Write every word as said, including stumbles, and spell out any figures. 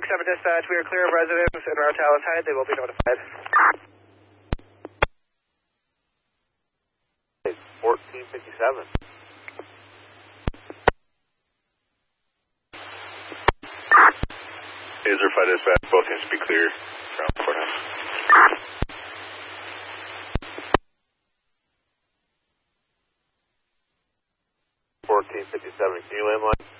seven dispatch, we are clear of residents in Route Talus Heights. They will be notified. fourteen fifty-seven. Azer five dispatch, both seems to be clear around the courthouse. fourteen fifty-seven, can you landline?